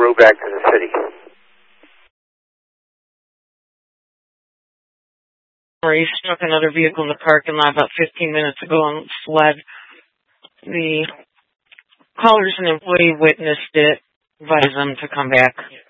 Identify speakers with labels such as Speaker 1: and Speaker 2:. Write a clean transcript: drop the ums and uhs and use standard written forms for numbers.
Speaker 1: route back to the city.
Speaker 2: He struck another vehicle in the parking lot about 15 minutes ago and fled. The callers and employee witnessed it, advised them to come back.